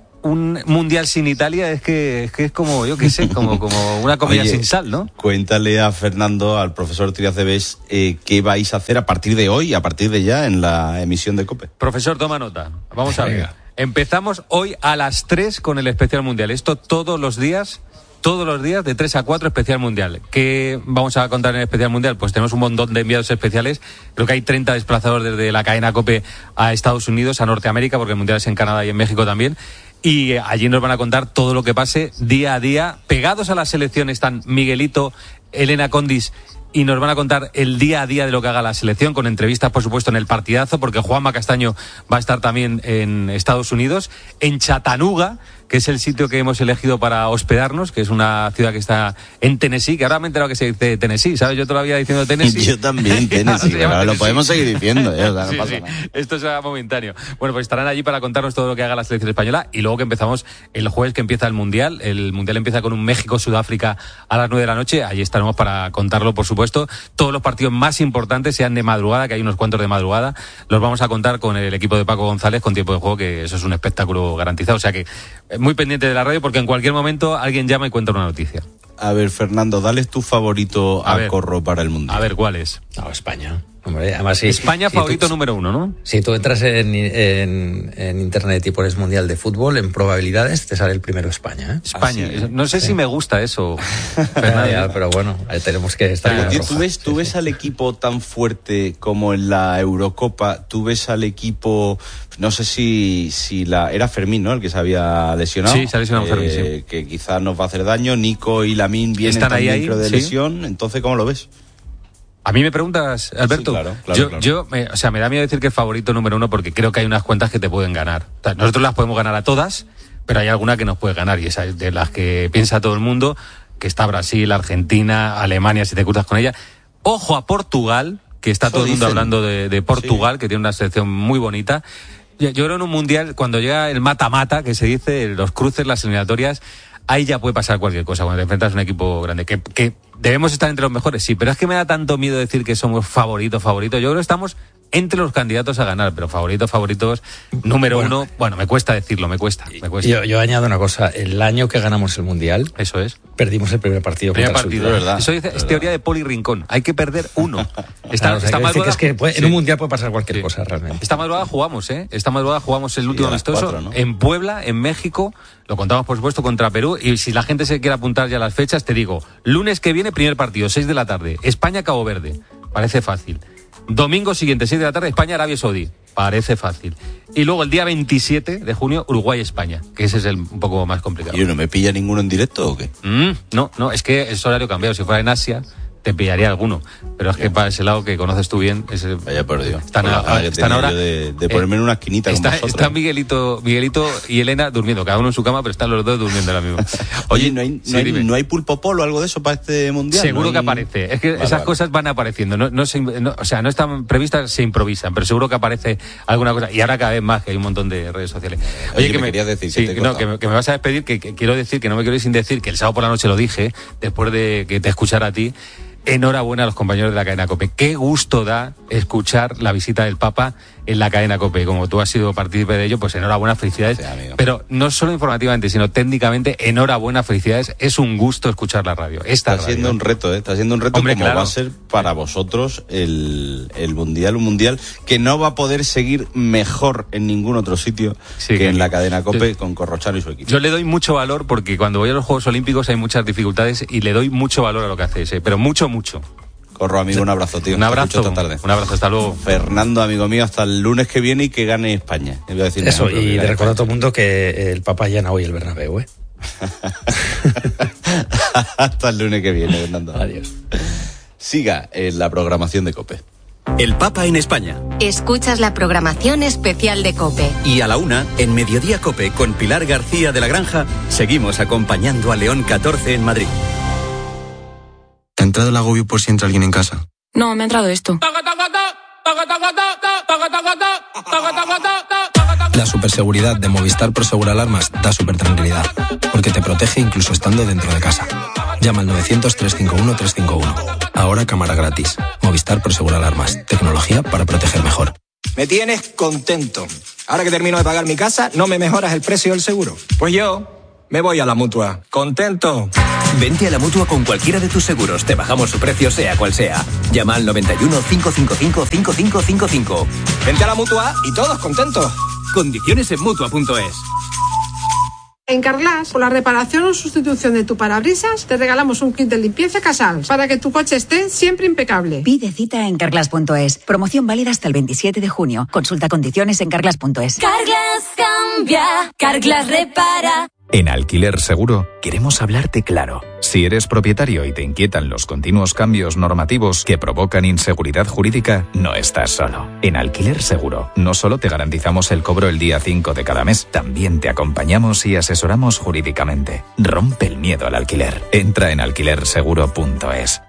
un mundial sin Italia es que es, que es como, yo qué sé, como, como una comida Oye, sin sal, ¿no? Cuéntale a Fernando, al profesor Trias de Bes, eh, qué vais a hacer a partir de hoy, a partir de ya, en la emisión de COPE. Profesor, toma nota. Vamos a ver. Empezamos hoy a las tres con el especial mundial. Esto todos los días, todos los días de tres a cuatro especial mundial. ¿Qué vamos a contar en el especial mundial? Pues tenemos un montón de enviados especiales. Creo que hay treinta desplazados desde la cadena COPE a Estados Unidos, a Norteamérica, porque el mundial es en Canadá y en México también. Y allí nos van a contar todo lo que pase día a día. Pegados a la selección están Miguelito, Elena Condis, y nos van a contar el día a día de lo que haga la selección, con entrevistas, por supuesto, en el partidazo, porque Juanma Castaño va a estar también en Estados Unidos, en Chattanooga, que es el sitio que hemos elegido para hospedarnos, que es una ciudad que está en Tennessee, que ahora me he enterado que se dice Tennessee, ¿sabes? Yo todavía diciendo Tennessee. Yo también, Tennessee, pero ahora lo podemos seguir diciendo, ¿eh? O sea, no sí, pasa sí. nada. Esto será momentáneo. Bueno, pues estarán allí para contarnos todo lo que haga la selección española, y luego que empezamos el jueves, que empieza el Mundial. El Mundial empieza con un México-Sudáfrica a las nueve de la noche. Allí estaremos para contarlo, por supuesto. Todos los partidos más importantes, sean de madrugada, que hay unos cuantos de madrugada, los vamos a contar con el equipo de Paco González, con tiempo de juego, que eso es un espectáculo garantizado. O sea que muy pendiente de la radio, porque en cualquier momento alguien llama y cuenta una noticia. A ver, Fernando, dale tu favorito a, a ver, Corro para el Mundial. A ver, ¿cuál es? No, España. Hombre, además, sí, España sí, favorito tú, número uno, ¿no? Si tú entras en, en, en internet y pones Mundial de Fútbol, en probabilidades te sale el primero España. ¿eh? España. Así, no sé sí. si me gusta eso, ya, ya, pero bueno, tenemos que estar pero, en tío, roja. ¿Tú ves, tú ves al equipo tan fuerte como en la Eurocopa? ¿Tú ves al equipo, no sé si, si la era Fermín, ¿no? El que se había lesionado. Sí, se ha lesionado eh, Fermín, sí. Que quizás nos va a hacer daño. Nico y Lamine vienen ¿Están también ahí, dentro de sí? lesión. Entonces, ¿cómo lo ves? A mí me preguntas, Alberto. Sí, claro, claro, yo, claro. yo me, o sea, me da miedo decir que es favorito número uno, porque creo que hay unas cuentas que te pueden ganar. O sea, nosotros las podemos ganar a todas, pero hay alguna que nos puede ganar, y esa es de las que piensa todo el mundo, que está Brasil, Argentina, Alemania, si te cruzas con ella. Ojo a Portugal, que está Eso todo el mundo dicen. hablando de, de Portugal, Sí. que tiene una selección muy bonita. Yo, yo creo en un mundial, cuando llega el mata-mata, que se dice, los cruces, las eliminatorias, ahí ya puede pasar cualquier cosa cuando te enfrentas a un equipo grande. Que, que debemos estar entre los mejores, sí, pero es que me da tanto miedo decir que somos favoritos, favoritos. Yo creo que estamos entre los candidatos a ganar, pero favoritos, favoritos, número Bueno. uno, bueno, me cuesta decirlo, me cuesta, me cuesta. Yo, yo añado una cosa, el año que ganamos el Mundial, eso es, perdimos el primer partido primer contra el partido, Sudán. verdad, eso dice, es teoría de Poli Rincón, hay que perder uno. Esta, Claro, o sea, esta quiero decir madrugada, que es que puede- en sí. un Mundial puede pasar cualquier Sí. cosa realmente. Esta madrugada jugamos, ¿eh? Esta madrugada jugamos el último a las amistoso cuatro, ¿no? en Puebla, en México. Lo contamos, por supuesto, contra Perú. Y si la gente se quiere apuntar ya a las fechas, te digo, lunes que viene, primer partido, seis de la tarde, España-Cabo Verde. Parece fácil. Domingo siguiente, seis de la tarde, España-Arabia Saudí. Parece fácil. Y luego el día veintisiete de junio, Uruguay-España, que ese es el un poco más complicado. ¿Y no me pilla ninguno en directo o qué? Mm, no, no, es que es horario cambiado. Si fuera en Asia, te pillaría alguno. Pero es que para ese lado que conoces tú bien, ese, Vaya por Dios. están, Por la a- gana que están tenía ahora yo de, de ponerme en una esquinita está, con vosotros. está Miguelito, Miguelito y Elena durmiendo, cada uno en su cama, pero están los dos durmiendo ahora mismo. Oye, ¿no hay, sí, no, hay, dime. no hay pulpo polo o algo de eso para este mundial? Seguro ¿No hay- que aparece. Es que Vale, esas vale. cosas van apareciendo. No, no se, no- o sea, no están previstas, se improvisan, pero seguro que aparece alguna cosa. Y ahora cada vez más, que hay un montón de redes sociales. Oye, que me querías decir, sí, que te he no, cortado. que, me, que me vas a despedir, que, que quiero decir, que no me quiero ir sin decir, que el sábado por la noche lo dije, después de que te escuchara a ti. Enhorabuena a los compañeros de la cadena COPE. Qué gusto da escuchar la visita del Papa en la cadena COPE. Como tú has sido partícipe de ello, pues enhorabuena, felicidades. Sí, amigo. Pero no solo informativamente, sino técnicamente, enhorabuena, felicidades. Es un gusto escuchar la radio. Esta Está siendo radio. un reto, ¿eh? Está siendo un reto Hombre, como claro. va a ser para vosotros el, el Mundial, un Mundial que no va a poder seguir mejor en ningún otro sitio Sí, que que- en la cadena COPE yo- con Corrochano y su equipo. Yo le doy mucho valor porque cuando voy a los Juegos Olímpicos hay muchas dificultades y le doy mucho valor a lo que haces, ¿eh? Pero mucho, mucho. Corro, amigo, un abrazo, tío. Un Te abrazo. escucho esta tarde. Un abrazo, hasta luego. Fernando, amigo mío, hasta el lunes que viene y que gane España. Iba a decir Eso, mejor, pero que y gane le recuerdo a España. todo el mundo que el Papa llena hoy el Bernabéu, ¿eh? Hasta el lunes que viene, Fernando. Adiós. siga en la programación de COPE. El Papa en España. Escuchas la programación especial de COPE. Y a la una, en Mediodía COPE, con Pilar García de la Granja, seguimos acompañando a León catorce en Madrid. ¿Te ha entrado el agobio por si entra alguien en casa? No, me ha entrado esto. La superseguridad de Movistar Prosegur Alarmas da super tranquilidad, porque te protege incluso estando dentro de casa. Llama al novecientos, trescientos cincuenta y uno, trescientos cincuenta y uno. Ahora cámara gratis. Movistar Prosegur Alarmas. Tecnología para proteger mejor. Me tienes contento. Ahora que termino de pagar mi casa, ¿no me mejoras el precio del seguro? Pues yo me voy a la Mutua. ¿Contento? Vente a la Mutua con cualquiera de tus seguros. Te bajamos su precio sea cual sea. Llama al noventa y uno, cinco cinco cinco, cinco cinco cinco cinco. Vente a la Mutua y todos contentos. Condiciones en Mutua punto es. En Carglass, por la reparación o sustitución de tu parabrisas, te regalamos un kit de limpieza Casals para que tu coche esté siempre impecable. Pide cita en carglass punto es. Promoción válida hasta el veintisiete de junio. Consulta condiciones en carglass punto es. Carglass cambia, Carglass repara. En Alquiler Seguro queremos hablarte claro. Si eres propietario y te inquietan los continuos cambios normativos que provocan inseguridad jurídica, no estás solo. En Alquiler Seguro no solo te garantizamos el cobro el día cinco de cada mes, también te acompañamos y asesoramos jurídicamente. Rompe el miedo al alquiler. Entra en alquiler seguro punto es.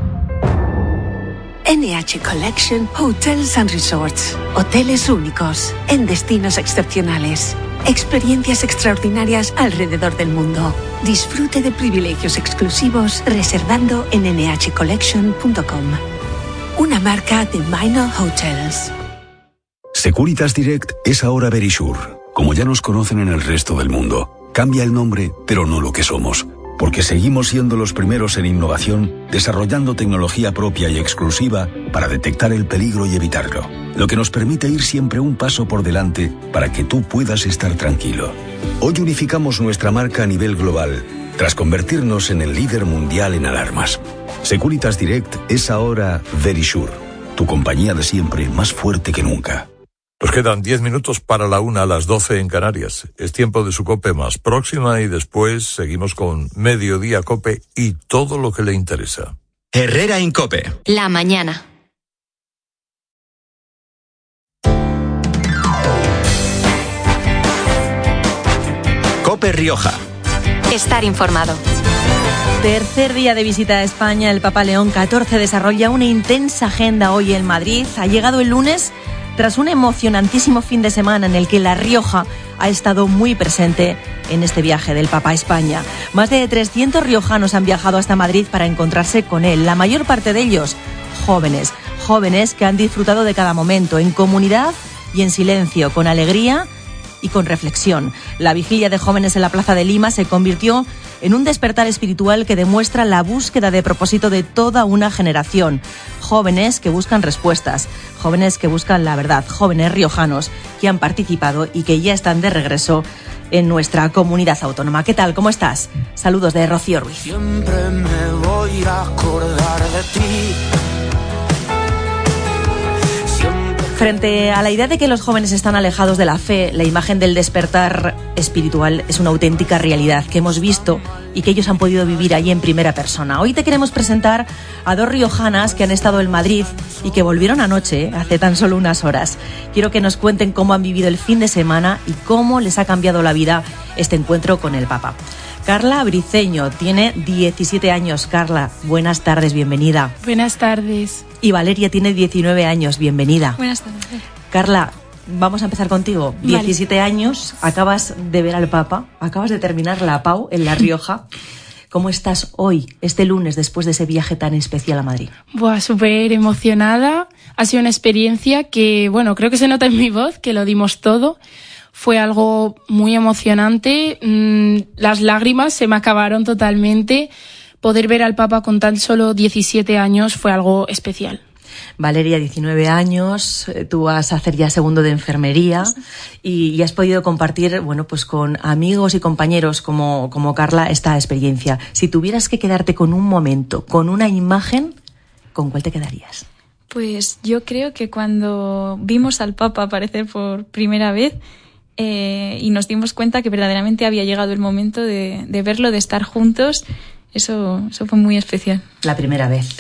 N H Collection Hotels and Resorts. Hoteles únicos, en destinos excepcionales. Experiencias extraordinarias alrededor del mundo. Disfrute de privilegios exclusivos reservando en ene hache collection punto com. Una marca de Minor Hotels. Securitas Direct es ahora Verisure. Como ya nos conocen en el resto del mundo, cambia el nombre, pero no lo que somos. Porque seguimos siendo los primeros en innovación, desarrollando tecnología propia y exclusiva para detectar el peligro y evitarlo. Lo que nos permite ir siempre un paso por delante para que tú puedas estar tranquilo. Hoy unificamos nuestra marca a nivel global, tras convertirnos en el líder mundial en alarmas. Securitas Direct es ahora Verisure, tu compañía de siempre más fuerte que nunca. Nos quedan diez minutos para la una a las doce en Canarias. Es tiempo de su COPE más próxima y después seguimos con Mediodía COPE y todo lo que le interesa. Herrera en COPE. La mañana. COPE Rioja. Estar informado. Tercer día de visita a España, el Papa León catorce desarrolla una intensa agenda hoy en Madrid. Ha llegado el lunes tras un emocionantísimo fin de semana en el que La Rioja ha estado muy presente en este viaje del Papa a España. Más de trescientos riojanos han viajado hasta Madrid para encontrarse con él, la mayor parte de ellos jóvenes, jóvenes que han disfrutado de cada momento, en comunidad y en silencio, con alegría y con reflexión. La vigilia de jóvenes en la Plaza de Lima se convirtió en un despertar espiritual que demuestra la búsqueda de propósito de toda una generación. Jóvenes que buscan respuestas, jóvenes que buscan la verdad, jóvenes riojanos que han participado y que ya están de regreso en nuestra comunidad autónoma. ¿Qué tal? ¿Cómo estás? Saludos de Rocío Ruiz. Siempre me voy a acordar de ti. Frente a la idea de que los jóvenes están alejados de la fe, la imagen del despertar espiritual es una auténtica realidad que hemos visto y que ellos han podido vivir allí en primera persona. Hoy te queremos presentar a dos riojanas que han estado en Madrid y que volvieron anoche, hace tan solo unas horas. Quiero que nos cuenten cómo han vivido el fin de semana y cómo les ha cambiado la vida este encuentro con el Papa. Carla Briceño tiene diecisiete años. Carla, buenas tardes, bienvenida. Buenas tardes. Y Valeria tiene diecinueve años, bienvenida. Buenas tardes. Carla, vamos a empezar contigo. Vale. diecisiete años, acabas de ver al Papa, acabas de terminar la PAU en La Rioja. ¿Cómo estás hoy, este lunes, después de ese viaje tan especial a Madrid? Buah, súper emocionada. Ha sido una experiencia que, bueno, creo que se nota en mi voz, que lo dimos todo. Fue algo muy emocionante. Las lágrimas se me acabaron totalmente. Poder ver al Papa con tan solo diecisiete años fue algo especial. Valeria, diecinueve años, tú vas a hacer ya segundo de enfermería y, y has podido compartir, bueno, pues con amigos y compañeros como, como Carla esta experiencia. Si tuvieras que quedarte con un momento, con una imagen, ¿con cuál te quedarías? Pues yo creo que cuando vimos al Papa aparecer por primera vez, Eh, y nos dimos cuenta que verdaderamente había llegado el momento de, de verlo, de estar juntos, eso, eso fue muy especial. La primera vez. Sí.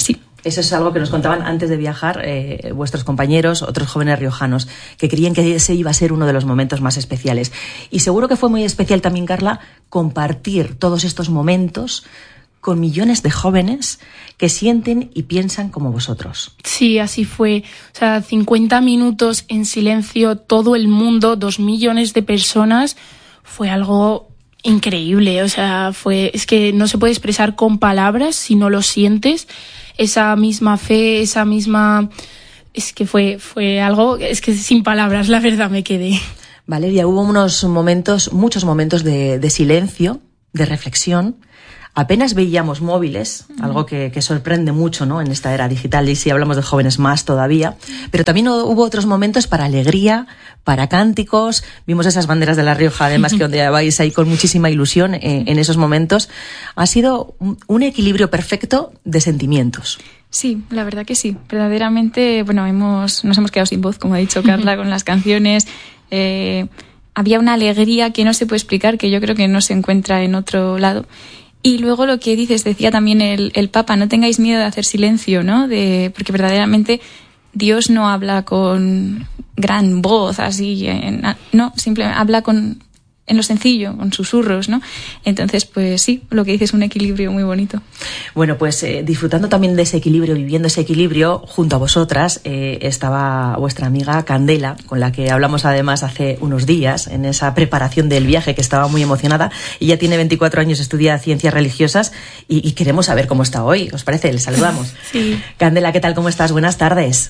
Eso es algo que nos contaban antes de viajar eh, vuestros compañeros, otros jóvenes riojanos, que creían que ese iba a ser uno de los momentos más especiales. Y seguro que fue muy especial también, Carla, compartir todos estos momentos con millones de jóvenes que sienten y piensan como vosotros. Sí, así fue. O sea, cincuenta minutos en silencio, todo el mundo, dos millones de personas, fue algo increíble. O sea, fue, es que no se puede expresar con palabras si no lo sientes. Esa misma fe, esa misma... Es que fue, fue algo, es que sin palabras, la verdad, me quedé. Valeria, hubo unos momentos, muchos momentos de, de silencio, de reflexión. Apenas veíamos móviles, algo que, que sorprende mucho, ¿no?, en esta era digital, y si hablamos de jóvenes más todavía. Pero también hubo otros momentos para alegría, para cánticos. Vimos esas banderas de La Rioja, además, que donde vais ahí con muchísima ilusión en, en esos momentos. Ha sido un, un equilibrio perfecto de sentimientos. Sí, la verdad que sí. Verdaderamente, bueno, hemos, nos hemos quedado sin voz, como ha dicho Carla, con las canciones. Eh, había una alegría que no se puede explicar, que yo creo que no se encuentra en otro lado. Y luego lo que dices, decía también el, el Papa, no tengáis miedo de hacer silencio, ¿no? De, porque verdaderamente Dios no habla con gran voz, así, en, no, simplemente habla con, en lo sencillo, con susurros, ¿no? Entonces, pues sí, lo que dices es un equilibrio muy bonito. Bueno, pues eh, disfrutando también de ese equilibrio, viviendo ese equilibrio, junto a vosotras eh, estaba vuestra amiga Candela, con la que hablamos además hace unos días, en esa preparación del viaje, que estaba muy emocionada. Ella tiene veinticuatro años, estudia ciencias religiosas y, y queremos saber cómo está hoy. ¿Os parece? Le saludamos. Sí. Candela, ¿qué tal? ¿Cómo estás? Buenas tardes.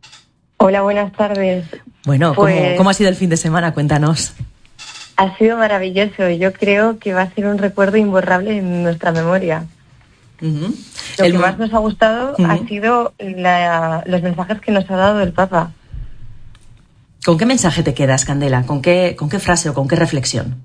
Hola, buenas tardes. Bueno, pues... ¿cómo, ¿cómo ha sido el fin de semana? Cuéntanos. Ha sido maravilloso. Yo creo que va a ser un recuerdo imborrable en nuestra memoria. Uh-huh. Lo el... que más nos ha gustado uh-huh. ha sido la, los mensajes que nos ha dado el Papa. ¿Con qué mensaje te quedas, Candela? ¿Con qué, con qué frase o con qué reflexión?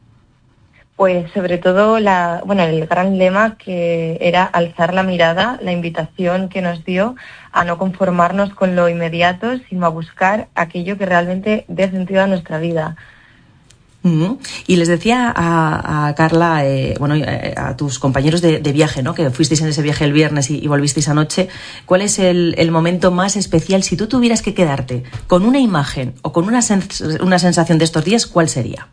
Pues sobre todo la, bueno, el gran lema, que era alzar la mirada, la invitación que nos dio a no conformarnos con lo inmediato, sino a buscar aquello que realmente dé sentido a nuestra vida. Uh-huh. Y les decía a, a Carla, eh, bueno, a tus compañeros de, de viaje, ¿no?, que fuisteis en ese viaje el viernes y, y volvisteis anoche, ¿cuál es el, el momento más especial? Si tú tuvieras que quedarte con una imagen o con una, sens- una sensación de estos días, ¿cuál sería?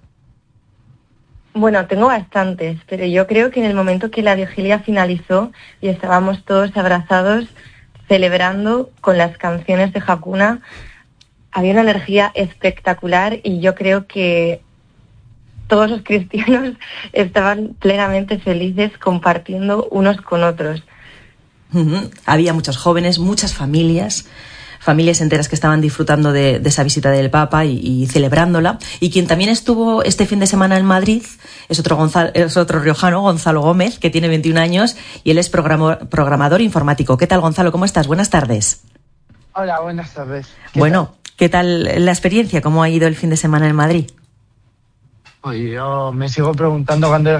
Bueno, tengo bastantes, pero yo creo que en el momento que la vigilia finalizó y estábamos todos abrazados celebrando con las canciones de Hakuna, había una energía espectacular y yo creo que todos los cristianos estaban plenamente felices compartiendo unos con otros. Uh-huh. Había muchos jóvenes, muchas familias, familias enteras que estaban disfrutando de, de esa visita del Papa y, y celebrándola. Y quien también estuvo este fin de semana en Madrid es otro, Gonzalo, es otro riojano, Gonzalo Gómez, que tiene veintiún años y él es programa, programador informático. ¿Qué tal, Gonzalo? ¿Cómo estás? Buenas tardes. Hola, buenas tardes. ¿Qué bueno, tal? ¿Qué tal la experiencia? ¿Cómo ha ido el fin de semana en Madrid? Pues yo me sigo preguntando cuándo